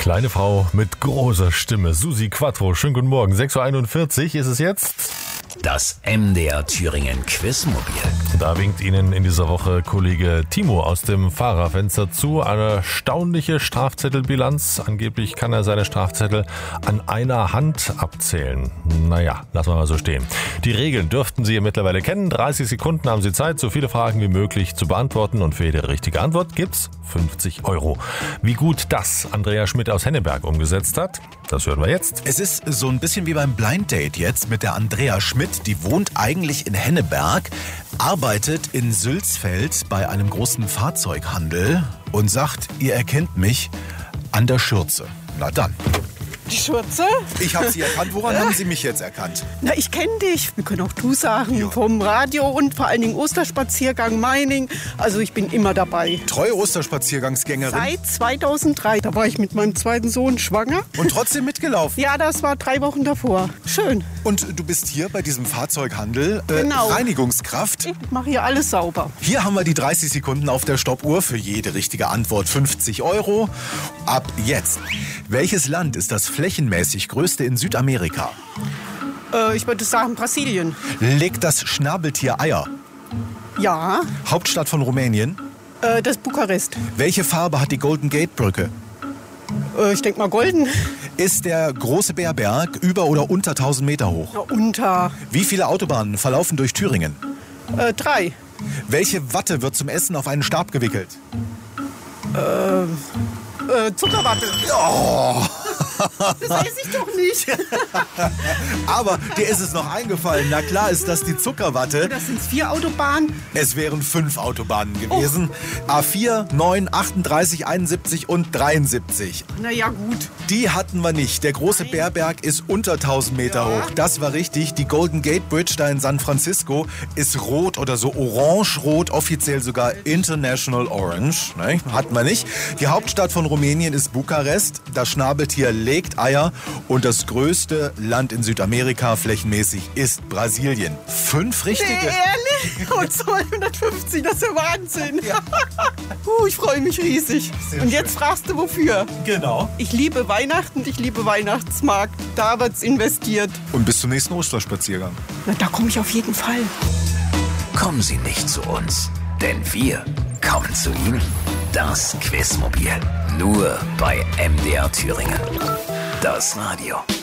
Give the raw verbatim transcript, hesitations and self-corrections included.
Kleine Frau mit großer Stimme, Susi Quattro. Schönen guten Morgen. sechs Uhr einundvierzig ist es jetzt. Das M D R Thüringen Quizmobil. Da winkt Ihnen in dieser Woche Kollege Timo aus dem Fahrerfenster zu. Eine erstaunliche Strafzettelbilanz. Angeblich kann er seine Strafzettel an einer Hand abzählen. Naja, lassen wir mal so stehen. Die Regeln dürften Sie mittlerweile kennen. dreißig Sekunden haben Sie Zeit, so viele Fragen wie möglich zu beantworten. Und für jede richtige Antwort gibt's fünfzig Euro. Wie gut das Andrea Schmidt aus Henneberg umgesetzt hat, das hören wir jetzt. Es ist so ein bisschen wie beim Blind Date jetzt mit der Andrea Schmidt. Die wohnt eigentlich in Henneberg, arbeitet in Sülzfeld bei einem großen Fahrzeughandel und sagt, ihr erkennt mich an der Schürze. Na dann. Die Schürze? Ich habe Sie erkannt. Woran haben Sie mich jetzt erkannt? Na, ich kenne dich. Wir können auch du sagen. Ja. Vom Radio und vor allen Dingen Osterspaziergang Meining. Also ich bin immer dabei. Treue Osterspaziergangsgängerin. Seit zweitausenddrei. Da war ich mit meinem zweiten Sohn schwanger. Und trotzdem mitgelaufen. Ja, das war drei Wochen davor. Schön. Und du bist hier bei diesem Fahrzeughandel äh, Genau. Reinigungskraft. Ich mache hier alles sauber. Hier haben wir die dreißig Sekunden auf der Stoppuhr. Für jede richtige Antwort fünfzig Euro. Ab jetzt. Welches Land ist das flächenmäßig größte in Südamerika? Äh, ich würde sagen Brasilien. Legt das Schnabeltier Eier? Ja, Hauptstadt von Rumänien? äh, das Bukarest. Welche Farbe hat die Golden Gate Brücke? Äh, ich denke mal golden. Ist der große Bärberg über oder unter tausend Meter hoch? Na, unter Wie viele Autobahnen verlaufen durch Thüringen? äh, drei. Welche Watte wird zum Essen auf einen Stab gewickelt? Äh, Zuckerwatte. Oh. Das weiß ich doch nicht. Aber dir ist es noch eingefallen. Na klar ist das die Zuckerwatte. Das sind vier Autobahnen. Es wären fünf Autobahnen gewesen. A vier, neun, achtunddreißig, einundsiebzig und dreiundsiebzig. Na ja, gut. Die hatten wir nicht. Der große Bärberg ist unter tausend Meter Ja. hoch. Das war richtig. Die Golden Gate Bridge da in San Francisco ist rot oder so orange-rot, offiziell sogar International Orange. Ne? Hatten wir nicht. Die Hauptstadt von Rumänien ist Bukarest. Das Schnabeltier legt Eier. Und das größte Land in Südamerika flächenmäßig ist Brasilien. Fünf richtige. Nee, ehrlich? Und zweihundertfünfzig, das ist ja Wahnsinn. uh, ich freue mich riesig. Sehr Und schön. jetzt fragst du, wofür? Genau. Ich liebe Weihnachten, ich liebe Weihnachtsmarkt. Da wird's investiert. Und bis zum nächsten Osterspaziergang. Na, da komme ich auf jeden Fall. Kommen Sie nicht zu uns, denn wir kommen zu Ihnen. Das Quizmobil. Nur bei M D R Thüringen. Das Radio.